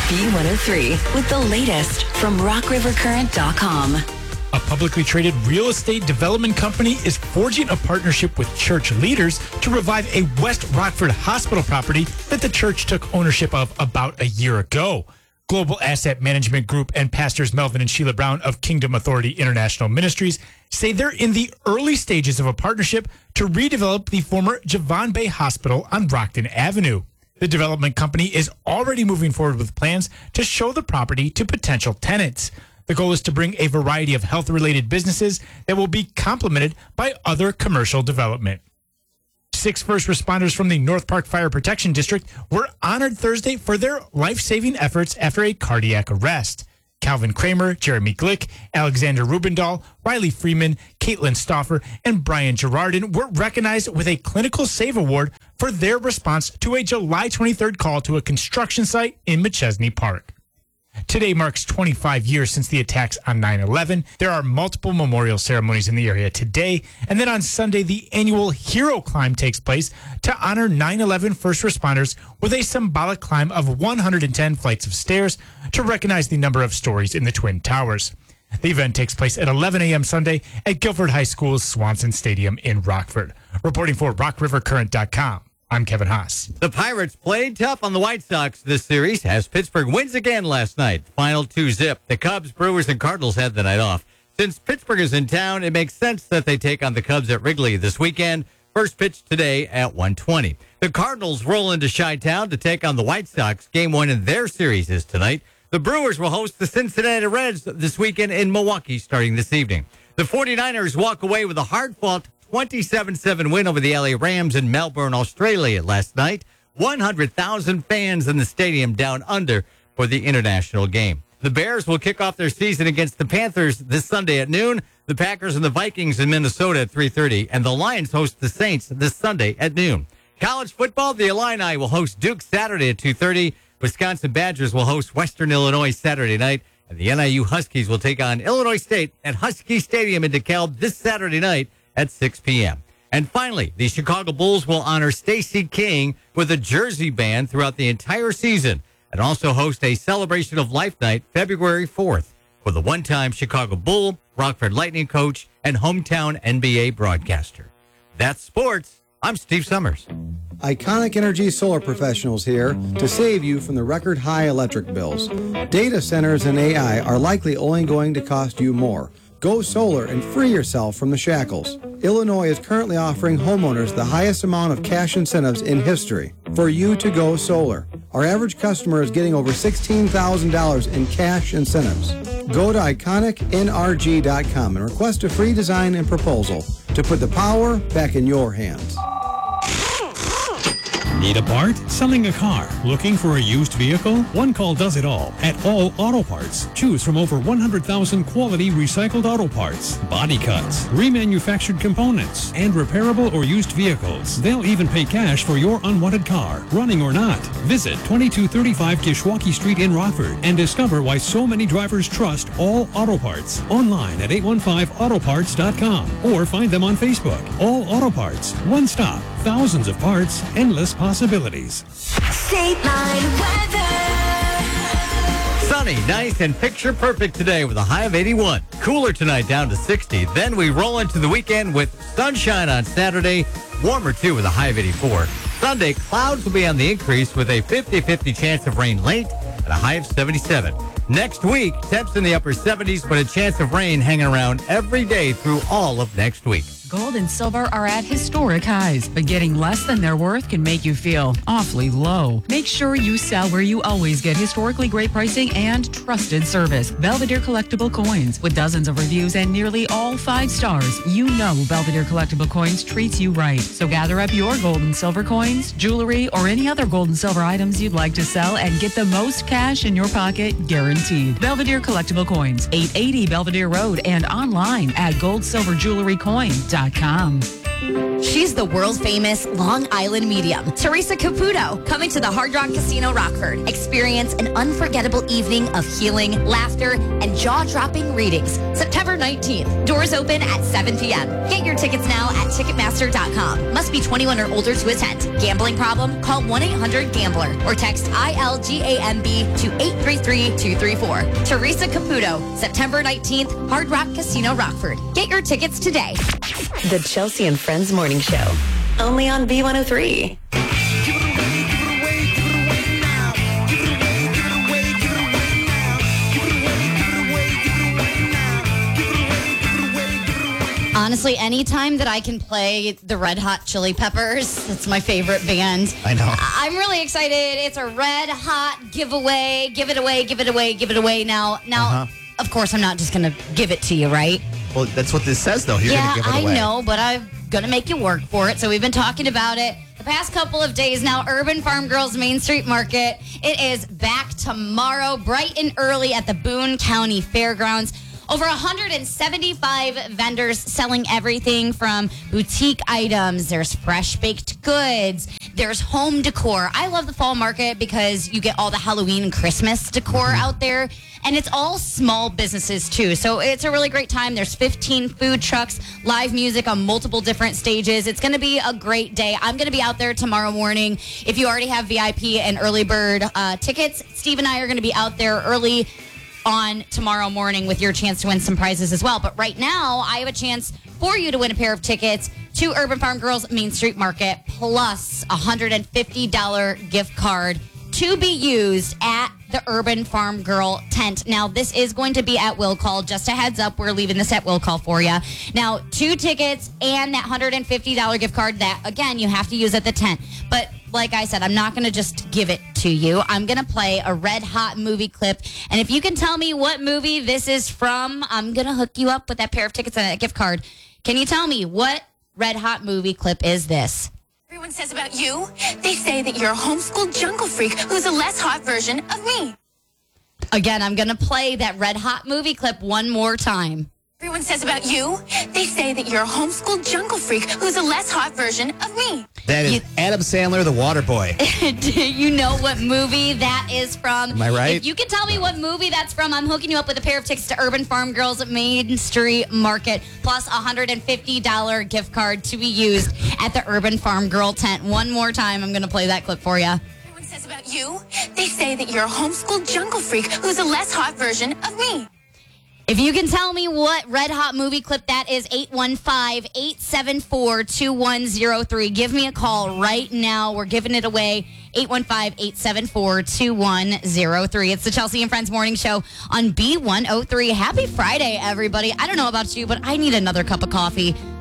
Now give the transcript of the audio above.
B103 with the latest from rockrivercurrent.com. A publicly traded real estate development company is forging a partnership with church leaders to revive a West Rockford hospital property that the church took ownership of about a year ago. Global Asset Management Group and pastors Melvin and Sheila Brown of Kingdom Authority International Ministries say they're in the early stages of a partnership to redevelop the former Javon Bay Hospital on Rockton Avenue. The development company is already moving forward with plans to show the property to potential tenants. The goal is to bring a variety of health-related businesses that will be complemented by other commercial development. 6 first responders from the North Park Fire Protection District were honored Thursday for their life-saving efforts after a cardiac arrest. Calvin Kramer, Jeremy Glick, Alexander Rubendahl, Riley Freeman, Caitlin Stauffer, and Brian Girardin were recognized with a Clinical Save Award for their response to a July 23rd call to a construction site in Machesney Park. Today marks 25 years since the attacks on 9/11. There are multiple memorial ceremonies in the area today. And then on Sunday, the annual Hero Climb takes place to honor 9/11 first responders with a symbolic climb of 110 flights of stairs to recognize the number of stories in the Twin Towers. The event takes place at 11 a.m. Sunday at Guilford High School's Swanson Stadium in Rockford. Reporting for RockRiverCurrent.com. I'm Kevin Haas. The Pirates played tough on the White Sox this series as Pittsburgh wins again last night. Final 2-zip. The Cubs, Brewers, and Cardinals had the night off. Since Pittsburgh is in town, it makes sense that they take on the Cubs at Wrigley this weekend. First pitch today at 1:20. The Cardinals roll into Chi-Town to take on the White Sox. Game 1 in their series is tonight. The Brewers will host the Cincinnati Reds this weekend in Milwaukee starting this evening. The 49ers walk away with a hard-fought 27-7 win over the LA Rams in Melbourne, Australia last night. 100,000 fans in the stadium down under for the international game. The Bears will kick off their season against the Panthers this Sunday at noon. The Packers and the Vikings in Minnesota at 3:30. And the Lions host the Saints this Sunday at noon. College football, the Illini will host Duke Saturday at 2:30. Wisconsin Badgers will host Western Illinois Saturday night. And the NIU Huskies will take on Illinois State at Husky Stadium in DeKalb this Saturday night at 6 p.m. And finally, the Chicago Bulls will honor Stacey King with a jersey band throughout the entire season and also host a Celebration of Life night February 4th for the one-time Chicago Bull, Rockford Lightning coach, and hometown NBA broadcaster. That's sports. I'm Steve Summers. Iconic Energy Solar Professionals here to save you from the record high electric bills. Data centers and AI are likely only going to cost you more. Go solar and free yourself from the shackles. Illinois is currently offering homeowners the highest amount of cash incentives in history for you to go solar. Our average customer is getting over $16,000 in cash incentives. Go to iconicnrg.com and request a free design and proposal to put the power back in your hands. Need a part? Selling a car? Looking for a used vehicle? One call does it all at All Auto Parts. Choose from over 100,000 quality recycled auto parts, body cuts, remanufactured components, and repairable or used vehicles. They'll even pay cash for your unwanted car, running or not. Visit 2235 Kishwaukee Street in Rockford and discover why so many drivers trust All Auto Parts. Online at 815autoparts.com or find them on Facebook. All Auto Parts. One stop. Thousands of parts. Endless possibilities. State Line weather. Sunny, nice, and picture perfect today with a high of 81. Cooler tonight down to 60. Then we roll into the weekend with sunshine on Saturday. Warmer too with a high of 84. Sunday, clouds will be on the increase with a 50-50 chance of rain late and a high of 77. Next week, temps in the upper 70s, but a chance of rain hanging around every day through all of next week. Gold and silver are at historic highs, but getting less than their worth can make you feel awfully low. Make sure you sell where you always get historically great pricing and trusted service. Belvedere Collectible Coins. With dozens of reviews and nearly all 5 stars, you know Belvedere Collectible Coins treats you right. So gather up your gold and silver coins, jewelry, or any other gold and silver items you'd like to sell and get the most cash in your pocket guaranteed. Belvedere Collectible Coins, 880 Belvedere Road, and online at goldsilverjewelrycoin.com. She's the world-famous Long Island medium, Teresa Caputo, coming to the Hard Rock Casino Rockford. Experience an unforgettable evening of healing, laughter, and jaw-dropping readings. September 19th. Doors open at 7 p.m. Get your tickets now at Ticketmaster.com. Must be 21 or older to attend. Gambling problem? Call 1-800-GAMBLER or text ILGAMB to 833-234. Teresa Caputo, September 19th, Hard Rock Casino Rockford. Get your tickets today. The Chelsea and Friends Morning Show. Only on B103. Honestly, anytime that I can play the Red Hot Chili Peppers, it's my favorite band. I know. I'm really excited. It's a Red Hot giveaway. Give it away, give it away, give it away. Now, Of course, I'm not just going to give it to you, right? Well, that's what this says, though. You're going to give it away. I know, but I'm going to make you work for it. So we've been talking about it the past couple of days now. Urban Farm Girls Main Street Market. It is back tomorrow, bright and early at the Boone County Fairgrounds. Over 175 vendors selling everything from boutique items. There's fresh baked goods. There's home decor. I love the fall market because you get all the Halloween and Christmas decor out there. And it's all small businesses, too. So it's a really great time. There's 15 food trucks, live music on multiple different stages. It's going to be a great day. I'm going to be out there tomorrow morning. If you already have VIP and early bird tickets, Steve and I are going to be out there early on tomorrow morning with your chance to win some prizes as well. But right now, I have a chance for you to win a pair of tickets to Urban Farm Girls Main Street Market, plus a $150 gift card to be used at the Urban Farm Girl tent. Now, this is going to be at will call. Just a heads up, we're leaving this at will call for you. Now, 2 tickets and that $150 gift card that, again, you have to use at the tent. But like I said, I'm not going to just give it to you. I'm going to play a Red Hot movie clip. And if you can tell me what movie this is from, I'm going to hook you up with that pair of tickets and that gift card. Can you tell me what Red Hot movie clip is this? Everyone says about you, they say that you're a homeschooled jungle freak who's a less hot version of me. Again, I'm going to play that Red Hot movie clip one more time. Everyone says about you, they say that you're a homeschooled jungle freak who's a less hot version of me. That is Adam Sandler, the water boy. Do you know what movie that is from? Am I right? If you can tell me what movie that's from, I'm hooking you up with a pair of tickets to Urban Farm Girls Main Street Market, plus a $150 gift card to be used at the Urban Farm Girl tent. One more time, I'm going to play that clip for you. Everyone says about you, they say that you're a homeschooled jungle freak who's a less hot version of me. If you can tell me what Red Hot movie clip that is, 815-874-2103. Give me a call right now. We're giving it away, 815-874-2103. It's the Chelsea and Friends Morning Show on B103. Happy Friday, everybody. I don't know about you, but I need another cup of coffee.